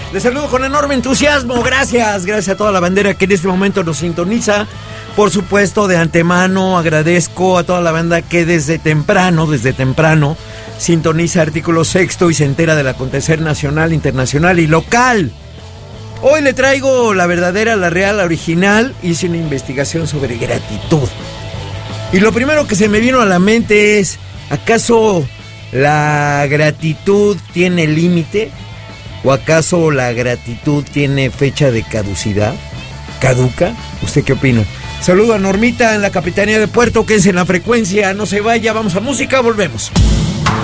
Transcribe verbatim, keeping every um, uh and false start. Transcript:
Les saludo con enorme entusiasmo. Gracias, gracias a toda la bandera que en este momento nos sintoniza. Por supuesto, de antemano agradezco a toda la banda que desde temprano, desde temprano, sintoniza Artículo Sexto y se entera del acontecer nacional, internacional y local. Hoy le traigo la verdadera, la real, la original. Hice una investigación sobre gratitud. Y lo primero que se me vino a la mente es, ¿acaso la gratitud tiene límite? ¿O acaso la gratitud tiene fecha de caducidad? ¿Caduca? ¿Usted qué opina? Saludo a Normita en la Capitanía de Puerto, quédense en la frecuencia, no se vaya, vamos a música, volvemos.